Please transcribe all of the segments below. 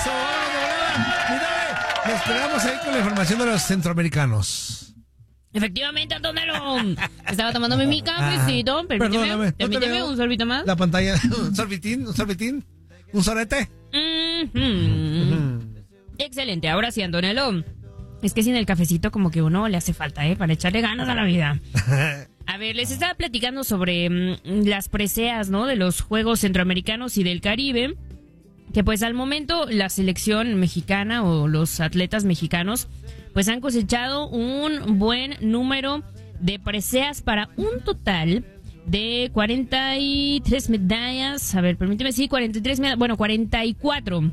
vamos de volada. Mira, nos quedamos ahí con la información de los centroamericanos. Efectivamente, Antonello. Estaba tomando mi cafecito. Permíteme un sorbito más. La pantalla, un sorbitín, un sorete. Excelente, ahora sí, Antonello. Es que sin el cafecito como que uno le hace falta, para echarle ganas a la vida. A ver, les estaba platicando sobre las preseas, ¿no? De los Juegos Centroamericanos y del Caribe. Que pues al momento la selección mexicana o los atletas mexicanos pues han cosechado un buen número de preseas para un total de 43 medallas. A ver, permíteme, sí, 43 medallas, bueno, 44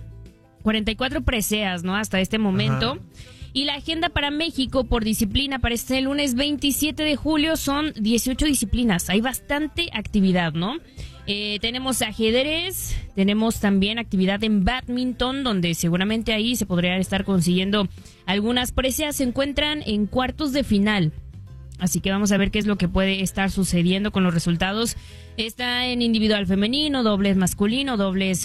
preseas, ¿no? Hasta este momento. Ajá. Y la agenda para México por disciplina para este lunes 27 de julio son 18 disciplinas. Hay bastante actividad, ¿no? Tenemos ajedrez, tenemos también actividad en bádminton, donde seguramente ahí se podría estar consiguiendo algunas preseas. Se encuentran en cuartos de final. Así que vamos a ver qué es lo que puede estar sucediendo con los resultados. Está en individual femenino, dobles masculino, dobles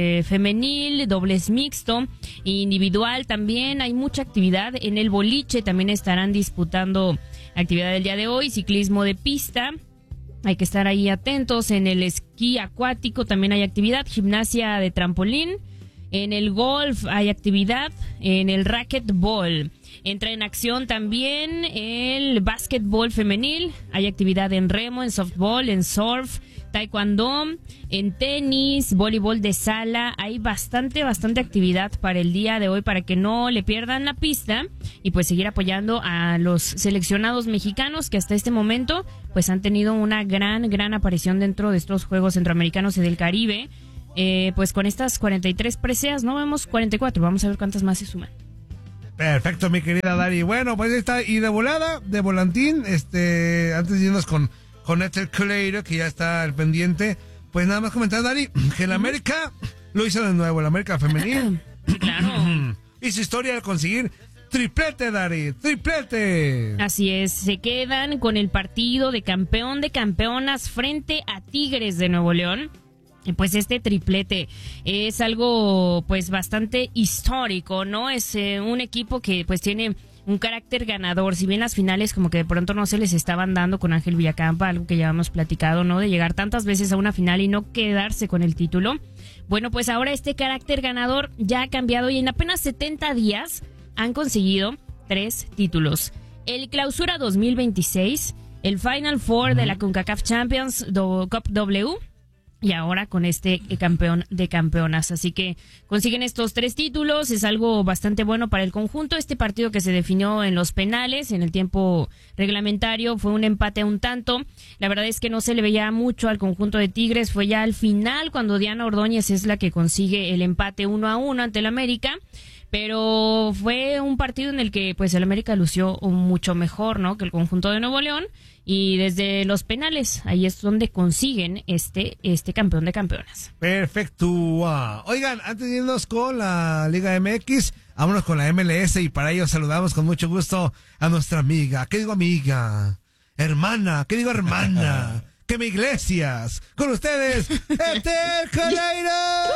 femenil, dobles mixto, individual también. Hay mucha actividad. En el boliche también estarán disputando actividad del día de hoy, ciclismo de pista. Hay que estar ahí atentos. En el esquí acuático también hay actividad, gimnasia de trampolín. En el golf hay actividad, en el racquetball. Entra en acción también el básquetbol femenil. Hay actividad en remo, en softball, en surf, taekwondo, en tenis, voleibol de sala. Hay bastante actividad para el día de hoy para que no le pierdan la pista y pues seguir apoyando a los seleccionados mexicanos que hasta este momento pues han tenido una gran aparición dentro de estos Juegos Centroamericanos y del Caribe. Pues con estas 43 preseas, no vemos 44, vamos a ver cuántas más se suman. Perfecto, mi querida Dari. Bueno, pues ahí está, y de volada, de volantín, antes de irnos con Héctor Coleiro, que ya está al pendiente, pues nada más comentar, Dari, que la América lo hizo de nuevo, la América femenil. Sí, claro. Hizo historia al conseguir triplete, Dari, triplete. Así es, se quedan con el partido de campeón de campeonas frente a Tigres de Nuevo León. Pues este triplete es algo pues bastante histórico, ¿no? Es un equipo que pues tiene un carácter ganador. Si bien las finales como que de pronto no se les estaban dando con Ángel Villacampa, algo que ya hemos platicado, ¿no? De llegar tantas veces a una final y no quedarse con el título. Bueno, pues ahora este carácter ganador ya ha cambiado y en apenas 70 días han conseguido 3 títulos. El Clausura 2026, el Final Four de la CONCACAF Champions Cup W, y ahora con este campeón de campeonas. Así que consiguen estos 3 títulos. Es algo bastante bueno para el conjunto. Este partido que se definió en los penales, en el tiempo reglamentario, fue un empate a un tanto. La verdad es que no se le veía mucho al conjunto de Tigres. Fue ya al final cuando Diana Ordóñez es la que consigue el empate 1-1 ante el América. Pero fue un partido en el que pues el América lució mucho mejor, ¿no?, que el conjunto de Nuevo León. Y desde los penales, ahí es donde consiguen este campeón de campeonas. Perfecto. Oigan, antes de irnos con la Liga MX, vámonos con la MLS y para ello saludamos con mucho gusto a nuestra amiga. ¿Qué digo amiga? Hermana. ¿Qué digo hermana? Que me Iglesias. Con ustedes, Héctor Coleiro.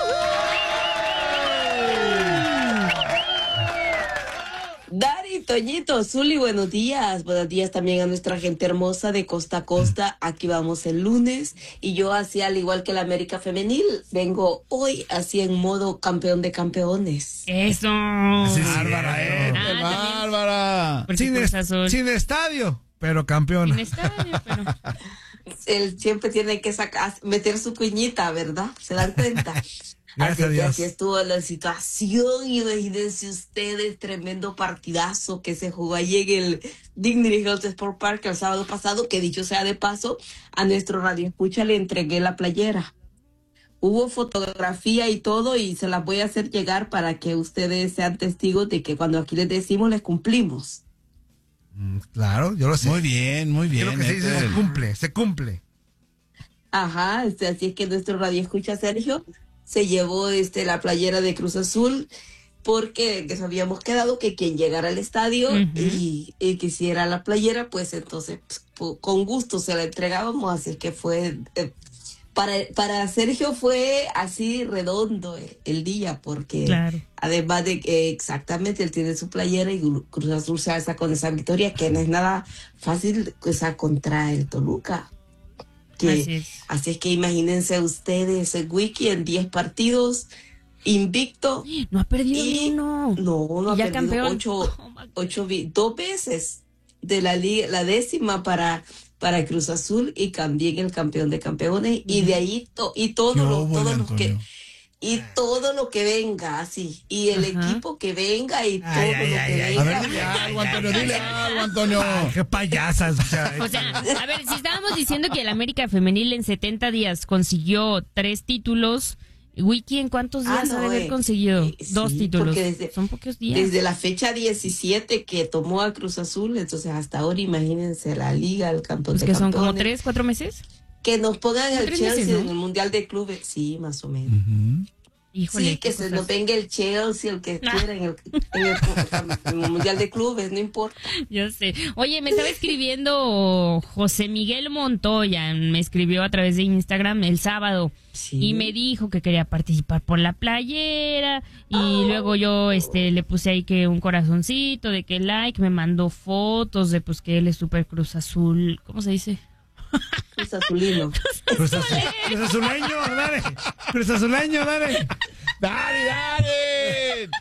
Dari, Toñito, Zuli, buenos días. Buenos días también a nuestra gente hermosa de costa a costa. Aquí vamos el lunes y yo así, al igual que la América Femenil, vengo hoy así en modo campeón de campeones. ¡Eso! Sí, ¡Bárbara, bárbara! Sin estadio, pero campeona. Sin estadio, pero... Él siempre tiene que meter su cuñita, ¿verdad? ¿Se dan cuenta? Así que así estuvo la situación. Imagínense ustedes, tremendo partidazo que se jugó allí en el Dignity Health Sport Park el sábado pasado, que dicho sea de paso, a nuestro radio escucha le entregué la playera. Hubo fotografía y todo y se las voy a hacer llegar para que ustedes sean testigos de que cuando aquí les decimos, les cumplimos. Claro, yo lo sé. Muy bien, muy bien. Lo que se dice se cumple. Ajá, así es que nuestro radio escucha Sergio se llevó la playera de Cruz Azul porque habíamos quedado que quien llegara al estadio y quisiera la playera, pues entonces con gusto se la entregábamos, así que fue para Sergio fue así redondo el día, porque claro. Además de que exactamente él tiene su playera y Cruz Azul se alza con esa victoria, que no es nada fácil, contra el Toluca. Así es que imagínense ustedes, el Wiki en 10 partidos, invicto. No ha perdido ni uno. No ha ya perdido campeón. 2 veces de la liga, la 10ª para Cruz Azul y también el campeón de campeones. Y de ahí todo lo que venga, así. Y el equipo que venga y todo lo que venga. A ver, dile algo, Antonio, dile algo, Antonio. Qué payasas. O sea, a ver, si estábamos diciendo que el América Femenil en 70 días consiguió 3 títulos, Wiki, ¿en cuántos días ha de haber conseguido 2 títulos? Son pocos días. Desde la fecha 17 que tomó a Cruz Azul, entonces hasta ahora imagínense la liga, el campeón de que campeones. son como 3, 4 meses. Que nos pongan el Chelsea meses, ¿no? en el Mundial de Clubes, sí, más o menos. Híjole, sí, que se nos venga el Chelsea, el que quiera en el Mundial de Clubes, no importa. Yo sé. Oye, me estaba escribiendo José Miguel Montoya, me escribió a través de Instagram el sábado y me dijo que quería participar por la playera y luego yo le puse ahí que un corazoncito, de que like, me mandó fotos de pues que él es súper Cruz Azul, ¿cómo se dice? Cruz Azulino. Cruz Azuleño, dale. Cruz Azuleño, dale. ¡Dale!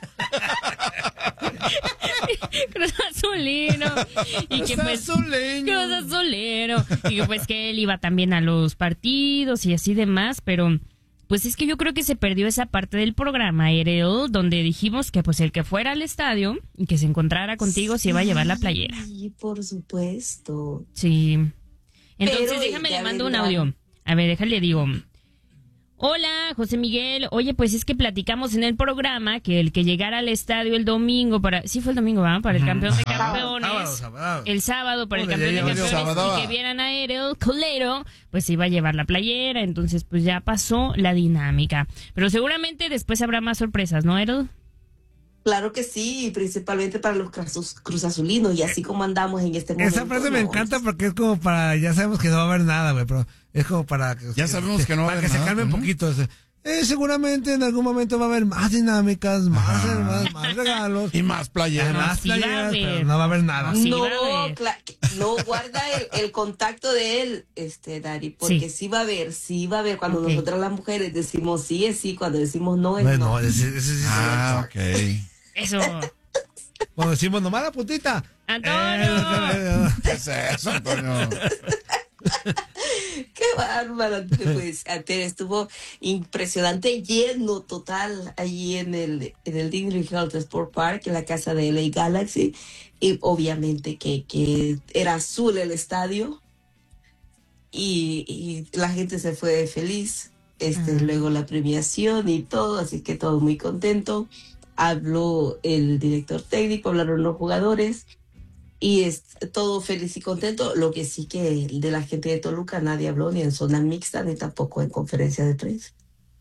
Cruz Azulino. Y que pues, Cruz Azulino. Y que pues que él iba también a los partidos y así demás, pero pues es que yo creo que se perdió esa parte del programa, Ereo, donde dijimos que pues el que fuera al estadio y que se encontrara contigo se iba a llevar la playera. Sí, por supuesto. Sí. Entonces, Pero déjame le mando un audio. A ver, déjale, digo. Hola, José Miguel. Oye, pues es que platicamos en el programa que el que llegara al estadio el domingo sí fue el domingo, ¿verdad? Para el campeón de campeones. Sábado. El sábado para el campeón de campeones y que vieran a Erel Colero, pues se iba a llevar la playera. Entonces, pues ya pasó la dinámica. Pero seguramente después habrá más sorpresas, ¿no, Erel? Claro que sí, principalmente para los Cruz Azulinos, y así como andamos en este momento. Esa frase me encanta porque es como para, ya sabemos que no va a haber nada, güey, pero es como para que sabemos que no va a haber nada. Para que se calme un poquito. Seguramente en algún momento va a haber más dinámicas, más regalos. Y más playeras. Más playeras, pero no va a haber nada. No, guarda el contacto de él, Dari, porque sí va a haber. Cuando nosotras las mujeres decimos sí es sí, cuando decimos no es no. No, ese sí. Ok. Eso. Cuando decimos nomás la putita. ¡Antonio! ¿Qué es eso, Antonio? Qué bárbaro. Pues estuvo impresionante, lleno total allí en el Dignity Health Sport Park, en la casa de LA Galaxy, y obviamente que era azul el estadio y la gente se fue feliz. Luego la premiación y todo, así que todo muy contento. Habló el director técnico, hablaron los jugadores y todo feliz y contento. Lo que sí que de la gente de Toluca nadie habló ni en zona mixta ni tampoco en conferencia de prensa.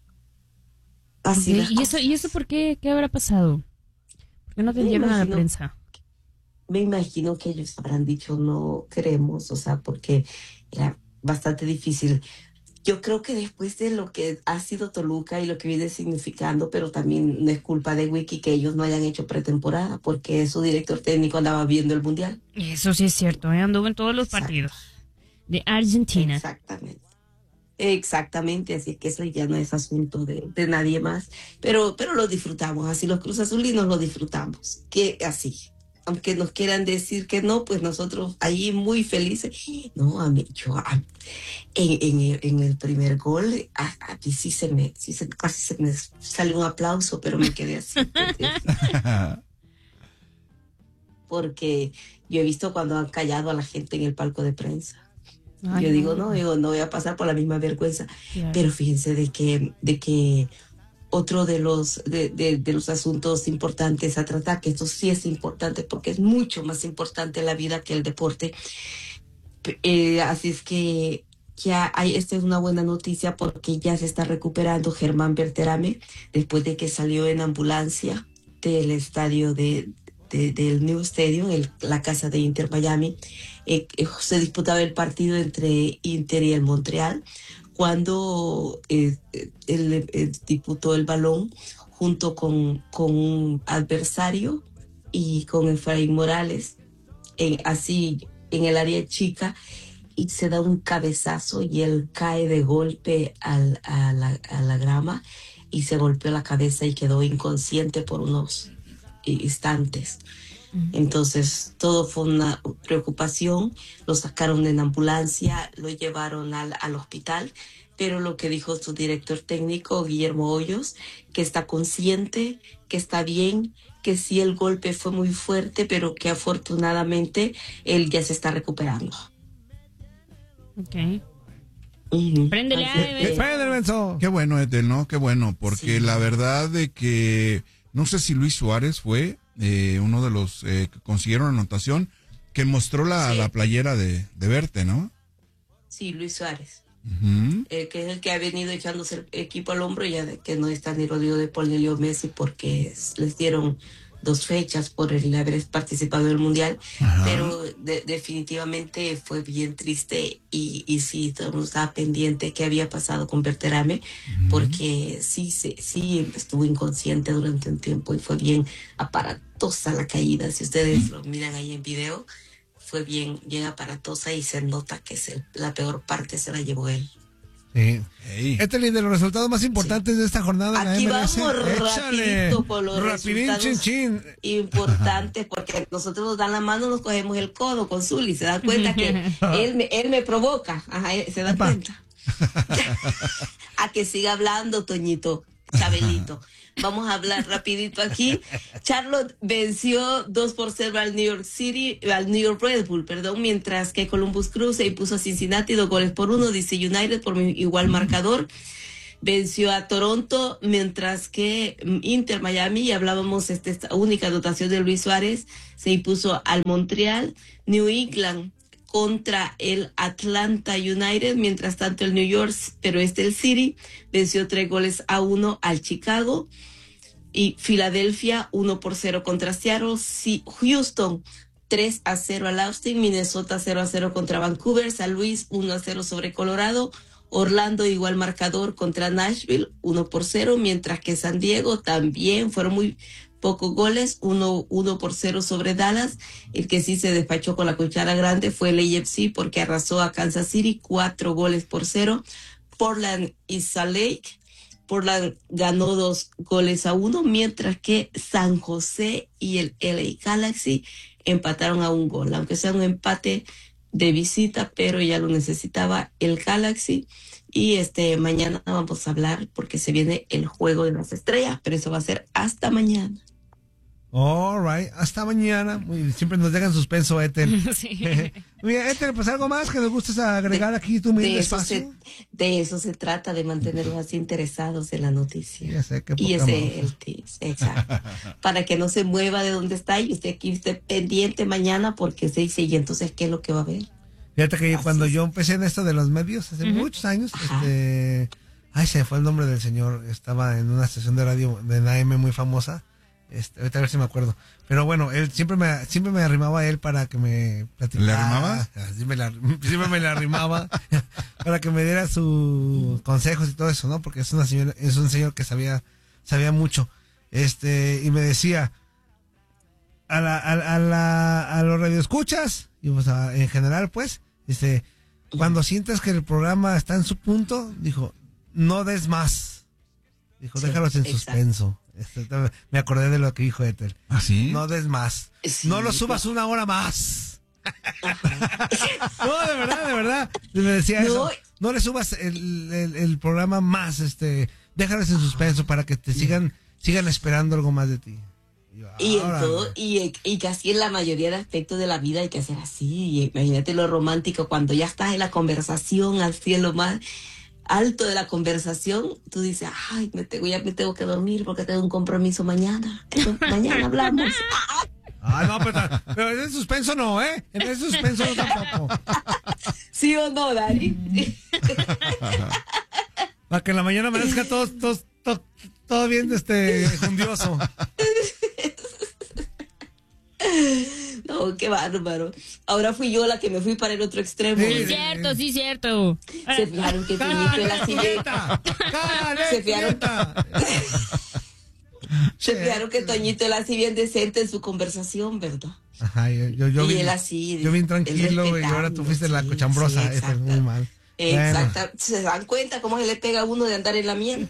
Así ¿Y eso por qué? ¿Qué habrá pasado? ¿Por qué no atendieron a la prensa? Me imagino que ellos habrán dicho no queremos, o sea, porque era bastante difícil. Yo creo que después de lo que ha sido Toluca y lo que viene significando, pero también no es culpa de Wiki que ellos no hayan hecho pretemporada, porque su director técnico andaba viendo el Mundial. Eso sí es cierto, anduvo en todos los partidos de Argentina. Exactamente, así que eso ya no es asunto de nadie más, pero lo disfrutamos, así los Cruz Azulinos lo disfrutamos, que así. Aunque nos quieran decir que no, pues nosotros ahí muy felices. No, en el primer gol, a mí casi se me salió un aplauso, pero me quedé así. Porque yo he visto cuando han callado a la gente en el palco de prensa. Yo digo, no voy a pasar por la misma vergüenza. Claro. Pero fíjense de que otro de los asuntos importantes a tratar, que esto sí es importante porque es mucho más importante la vida que el deporte. Así es que esta es una buena noticia porque ya se está recuperando Germán Berterame después de que salió en ambulancia del estadio del New Stadium, la casa de Inter Miami. Se disputaba el partido entre Inter y el Montreal, cuando él disputó el balón junto con un adversario y con Efraín Morales, así en el área chica, y se da un cabezazo y él cae de golpe a la grama y se golpeó la cabeza y quedó inconsciente por unos instantes. Entonces todo fue una preocupación, lo sacaron en ambulancia, lo llevaron al hospital, pero lo que dijo su director técnico, Guillermo Hoyos, que está consciente, que está bien, que sí el golpe fue muy fuerte, pero que afortunadamente él ya se está recuperando. Ok. Préndele Benzo. Qué bueno, Ethel, ¿no? Qué bueno, porque la verdad de que, no sé si Luis Suárez fue uno de los que consiguieron anotación, que mostró la playera de Verte, ¿no? Sí, Luis Suárez. Uh-huh. Que es el que ha venido echándose el equipo al hombro, ya de que no está ni Rodrigo de Paul ni Leo Messi, porque les dieron 2 fechas por el haber participado en el Mundial. Ajá. Pero definitivamente fue bien triste y sí, todo el mundo estaba pendiente qué había pasado con Berterame, porque sí estuvo inconsciente durante un tiempo y fue bien aparatosa la caída. Si ustedes lo miran ahí en video, fue bien aparatosa y se nota que la peor parte se la llevó él. Sí. Hey. Ethel, de los resultados más importantes de esta jornada. Aquí en la MLS. Vamos rapidito por los resultados chin, chin. importantes, porque nosotros nos dan la mano, nos cogemos el codo con Zuli. Se da cuenta que él me provoca. Ajá, se da cuenta. A que siga hablando, Toñito, Chabelito. Vamos a hablar rapidito aquí. Charlotte venció 2-0 al New York Red Bull, mientras que Columbus Crew se impuso a Cincinnati 2-1. DC United por igual marcador venció a Toronto, mientras que Inter Miami, y hablábamos esta única anotación de Luis Suárez, se impuso al Montreal. New England contra el Atlanta United, mientras tanto el New York, pero el City, venció 3-1 al Chicago, y Filadelfia 1-0 contra Seattle. Houston 3-0 al Austin, Minnesota 0-0 contra Vancouver, San Luis 1-0 sobre Colorado, Orlando igual marcador contra Nashville 1-0, mientras que San Diego también fueron muy pocos goles, 1-0 sobre Dallas. El que sí se despachó con la cuchara grande fue el AFC, porque arrasó a Kansas City 4-0. Portland y Salt Lake, Portland ganó 2-1, mientras que San José y el LA Galaxy empataron a 1 gol, aunque sea un empate de visita, pero ya lo necesitaba el Galaxy. Y mañana vamos a hablar, porque se viene el Juego de las Estrellas, pero eso va a ser hasta mañana. All right, hasta mañana. Siempre nos dejan suspenso, Ethel. Sí. Mira, Ethel, pues algo más que nos gustes agregar aquí tu mismo espacio. De eso se trata, de mantenerlos así interesados en la noticia. Ya sé, y ese es el tips, exacto. Para que no se mueva de donde está y usted aquí esté pendiente mañana, porque se dice, y entonces, ¿qué es lo que va a ver? Fíjate que cuando yo empecé en esto de los medios, hace muchos años, se me fue el nombre del señor, estaba en una estación de radio de la AM muy famosa. Ahorita a ver si me acuerdo. Pero bueno, él siempre me arrimaba a él para que me platicara. ¿Le arrimaba? Siempre me la arrimaba para que me diera sus consejos y todo eso, ¿no? Porque es un señor que sabía mucho. Y me decía a los radioescuchas, y pues en general, pues, cuando sientes que el programa está en su punto, dijo, no des más. Dijo, déjalos en suspenso. Me acordé de lo que dijo Ethel. ¿Ah, sí? No des más. Sí, no lo subas 1 hora más. No, de verdad. Me decía eso. No le subas el programa más. Déjalos en suspenso para que te sigan esperando algo más de ti. Y casi en la mayoría de aspectos de la vida hay que hacer así. Y imagínate lo romántico, cuando ya estás en la conversación, al cielo más alto de la conversación, tú dices, ay, ya me tengo que dormir porque tengo un compromiso mañana. Entonces, mañana hablamos. No, pero en el suspenso no, ¿eh? En el suspenso no tampoco. ¿Sí o no, Dari? Para que en la mañana amanezca todo bien jundioso. No, No, qué bárbaro. Ahora fui yo la que me fui para el otro extremo. Sí, cierto, sí, cierto. Se fijaron que Toñito en la siguiente. Se fijaron que Toñito él así bien decente en su conversación, ¿verdad? Ajá, yo y vi, él así. Yo bien tranquilo y ahora tú fuiste la cochambrosa. Sí, muy mal. Exacto. Bueno. ¿Se dan cuenta cómo se le pega a uno de andar en la miel?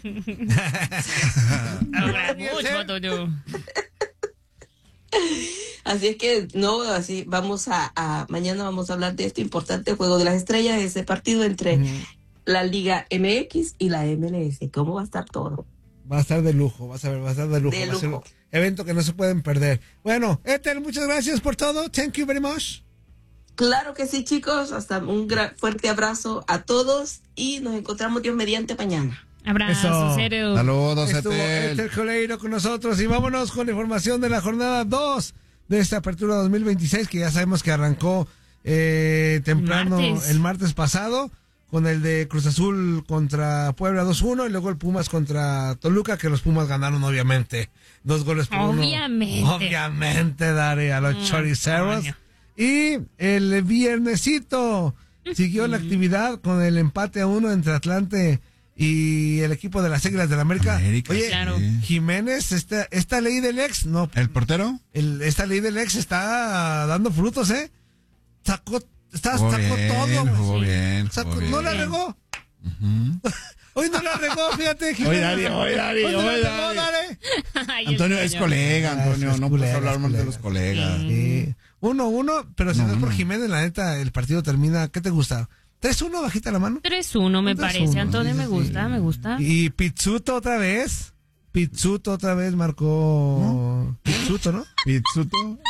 Así es que no, así vamos mañana vamos a hablar de este importante juego de las estrellas, ese partido entre la Liga MX y la MLS. ¿Cómo va a estar todo? Va a estar de lujo, vas a ver, va a estar de lujo. Va a ser un evento que no se pueden perder. Bueno, Ethel, muchas gracias por todo. Thank you very much. Claro que sí, chicos. Hasta un fuerte abrazo a todos y nos encontramos Dios mediante mañana. Abrazo, serio. Saludos, Ethel Coleiro con nosotros y vámonos con la información de la jornada 2 de esta apertura 2026 que ya sabemos que arrancó temprano el martes pasado con el de Cruz Azul contra Puebla 2-1 y luego el Pumas contra Toluca, que los Pumas ganaron obviamente 2 goles por 1. Obviamente, Dari, a los choriceros. Y el viernesito siguió la actividad con el empate a 1 entre Atlante y el equipo de las Águilas del América. Oye, claro. Jiménez, esta ley del ex, no. ¿El portero? Esta ley del ex está dando frutos, Sacó todo. Jugó bien. No la regó. Hoy no la regó, fíjate. Jiménez. Hoy Dari. Antonio es colega, Antonio. No puedes hablar mal de los colegas. Sí. 1-1, pero si no es por Jiménez, la neta, el partido termina. ¿Qué te gusta? 3-1, bajita la mano. 3-1 me parece, Antonio, me gusta. Y Pizzuto otra vez marcó. ¿No? Pizzuto, ¿no? Pizzuto.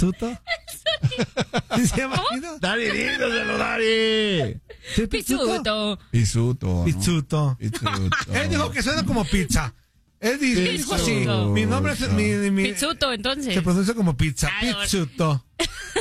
¿Sí se llama? Dari, dígaselo, Dari. Pizzuto. Él dijo que suena como pizza. Él dijo así. Mi nombre es Pizzuto, entonces. Se pronuncia como pizza. Pizzuto.